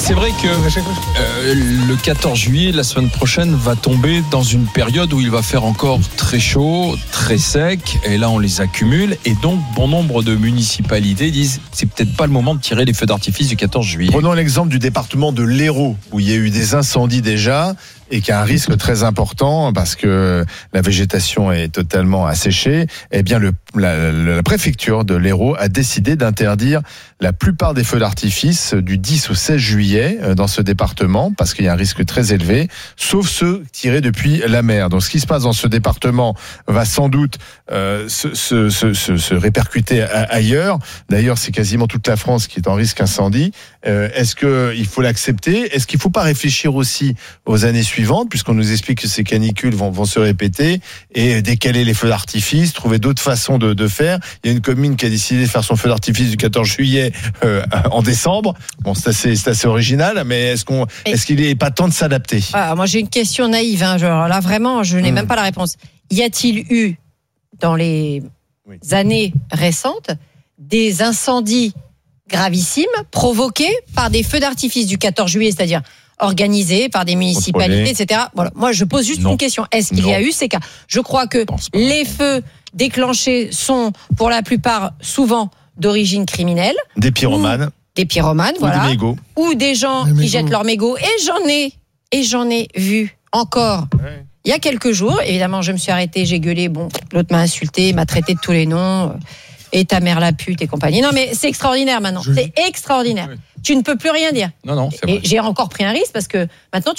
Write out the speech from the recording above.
c'est vrai que le 14 juillet, la semaine prochaine, va tomber dans une période où il va faire encore très chaud, très sec, et là on les accumule, et donc bon nombre de municipalités disent c'est peut-être pas le moment de tirer les feux d'artifice du 14 juillet. Prenons l'exemple du département de l'Hérault, où il y a eu des incendies déjà, et qui a un risque très important parce que la végétation est totalement asséchée. Eh bien, la préfecture de l'Hérault a décidé d'interdire la plupart des feux d'artifice du 10 au 16 juillet dans ce département parce qu'il y a un risque très élevé, sauf ceux tirés depuis la mer. Donc, ce qui se passe dans ce département va sans doute se répercuter ailleurs. D'ailleurs, c'est quasiment toute la France qui est en risque incendie. Est-ce qu'il faut l'accepter ? Est-ce qu'il ne faut pas réfléchir aussi aux années suivantes, puisqu'on nous explique que ces canicules vont se répéter, et décaler les feux d'artifice, trouver d'autres façons de faire. Il y a une commune qui a décidé de faire son feu d'artifice du 14 juillet en décembre. Bon, c'est assez original, mais est-ce qu'il n'est pas temps de s'adapter ? Moi, j'ai une question naïve. Genre, là, vraiment, je n'ai même pas la réponse. Y a-t-il eu, dans les années récentes, des incendies gravissimes provoqués par des feux d'artifice du 14 juillet, c'est-à-dire organisés par des municipalités, etc. Voilà. Moi, je pose juste une question. Est-ce qu'il y a eu ces cas ? Je crois que les feux déclenchés sont, pour la plupart, souvent d'origine criminelle. Des pyromanes. Voilà. Des mégots. Ou des gens qui jettent leurs mégots. Et j'en ai vu encore. Ouais. Il y a quelques jours, évidemment, je me suis arrêtée, j'ai gueulé. Bon, l'autre m'a insulté, m'a traité de tous les noms. Et ta mère la pute et compagnie. Non, mais c'est extraordinaire maintenant. C'est extraordinaire. Oui. Tu ne peux plus rien dire. Non, c'est vrai. Et j'ai encore pris un risque parce que maintenant,